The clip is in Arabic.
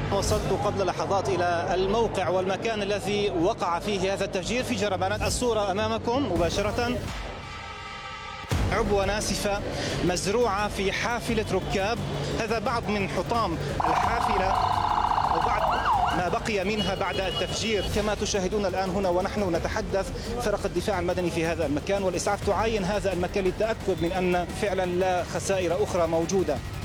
وصلت قبل لحظات إلى الموقع والمكان الذي وقع فيه هذا التفجير في جربانات. الصورة أمامكم مباشرة، عبوة ناسفة مزروعة في حافلة ركاب. هذا بعض من حطام الحافلة أو بعض ما بقي منها بعد التفجير. كما تشاهدون الآن هنا ونحن نتحدث، فرق الدفاع المدني في هذا المكان والإسعاف تعاين هذا المكان للتأكد من أن فعلا لا خسائر أخرى موجودة.